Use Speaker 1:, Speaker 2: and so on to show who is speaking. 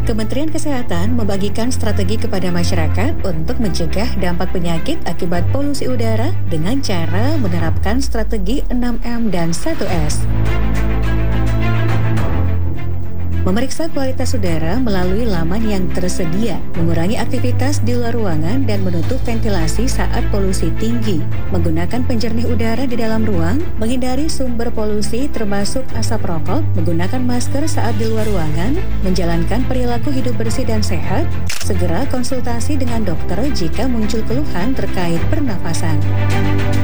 Speaker 1: Kementerian Kesehatan membagikan strategi kepada masyarakat untuk mencegah dampak penyakit akibat polusi udara dengan cara menerapkan strategi 6M dan 1S. Memeriksa kualitas udara melalui laman yang tersedia, mengurangi aktivitas di luar ruangan dan menutup ventilasi saat polusi tinggi, menggunakan penjernih udara di dalam ruang, menghindari sumber polusi termasuk asap rokok, menggunakan masker saat di luar ruangan, menjalankan perilaku hidup bersih dan sehat, segera konsultasi dengan dokter jika muncul keluhan terkait pernafasan.